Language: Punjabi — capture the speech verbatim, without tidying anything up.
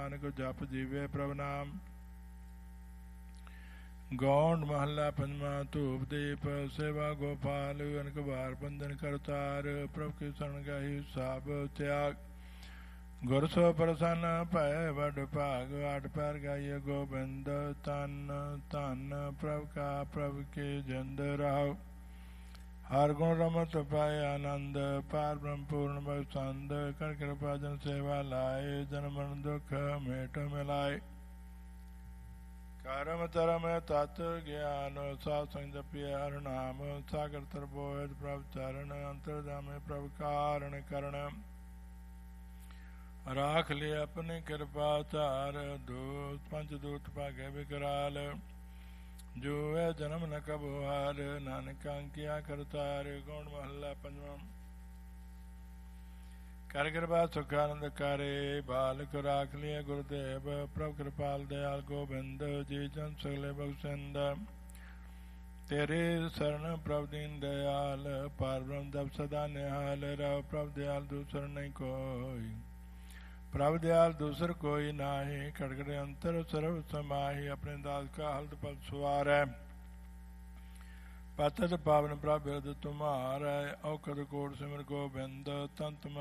ਨਾਨਕ ਜਪ ਜੀਵੇ ਪ੍ਰਭ ਨਾਮ। ਗੌਂਡ ਮਹੱਲਾ ਪੰਜਵਾਂ। ਧੂਪ ਦੀਪ ਸੇਵਾ ਗੋਪਾਲ ਅਨਕ ਵਾਰ ਬੰਧਨ ਕਰਤਾਰ। ਪ੍ਰਭ ਕੀ ਸ਼ਰਨ ਗਾਹੀ ਸਭ ਤਿਆਗ। ਗੁਰ ਸੋ ਪ੍ਰਸੰਨ ਭੈ ਵਡ ਭਾਗ। ਆਠ ਪੈਰ ਗਾਈਏ ਗੋਬਿੰਦ ਤਨ ਧਨ। ਪ੍ਰਭ ਕਾ ਪ੍ਰਭ ਕੀ ਜਿੰਦ ਰਾਉ। ਹਰ ਗੁਣ ਰਮਤ ਪਾਏ ਆਨੰਦ। ਪਾਰ ਬ੍ਰਹਮ ਪੂਰਨ ਬਖਸ਼ੰਦ। ਕਰ ਕਿਰਪਾ ਜਨ ਸੇਵਾ ਲਾਏ। ਜਨ ਮਰਨ ਦੁਖ ਮੇਟ ਮਿਲਾਏ। ਕਰਮ ਧਰਮ ਤਤ ਗਿਆਨ। ਸਾਧ ਸੰਗ ਜਪਿਐ ਹਰਿ ਨਾਮ। ਸਾਗਰ ਤਰਬੋਇ ਪ੍ਰਭ ਚਰਨ। ਅੰਤਰ ਜਾਮੇ ਪ੍ਰਭ ਕਾਰਣ ਕਰਣ। ਰਾਖ ਲਿ ਆਪਣੀ ਕਿਰਪਾ ਧਾਰ। ਦੂਤ ਪੰਜ ਦੂਤ ਭਾਗੇ ਵਿਕਰਾਲ। ਜੋ ਹੈ ਜਨਮ ਨ ਕਬੁ ਹਾਰ। ਨਾਨਕ ਅੰਕਿਆ ਕਰਤਾਰ। ਗੌਂਡ ਮਹੱਲਾ ਪੰਜਵਾਂ। ਕਰ ਕਿਰਪਾ ਸੁਖ ਆਨੰਦ ਕਾਰੇ। ਬਾਲਕ ਰਾਖ ਲਿਆ ਗੁਰਦੇਵ। ਪ੍ਰਭ ਕਿਰਪਾਲ ਦਿਆਲ ਗੋਬਿੰਦ। ਜੀ ਜਨ ਸਗਲੇ ਬਖਸ਼ਿੰਦ। ਤੇਰੇ ਸਰਣ ਪ੍ਰਭ ਦੀਨ ਦਿਆਲ। ਪਾਰ ਬ੍ਰਹਮ ਜਪ ਸਦਾ ਨਿਹਾਲ। ਰਹੁ ਪ੍ਰਭ ਦਿਆਲ ਦੂਸਰ ਨਹੀਂ ਕੋਈ। ਪ੍ਰਭ ਦਿਆਲ ਦੂਸਰ ਕੋਈ ਨਾਹੀ। ਖੜਗੜ ਅੰਤਰ ਸਰਬ ਸਮਾਹੀ। ਆਪਣੇ ਦਾਸ ਕਾ ਹਲਤ ਪਲ ਸਵਾਰੈ। ਪਤਿਤ ਪਾਵਨ ਪ੍ਰਭ ਬਿਰਦ ਤੁਮਾਰੈ। ਔਖਦ ਕੋਟ ਸਿਮਰ ਗੋਬਿੰਦ। ਤੰਤ